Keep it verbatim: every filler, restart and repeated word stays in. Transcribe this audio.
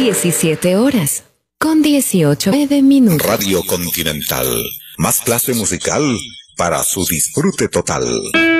diecisiete horas, con dieciocho minutos. Radio Continental, más clase musical para su disfrute total.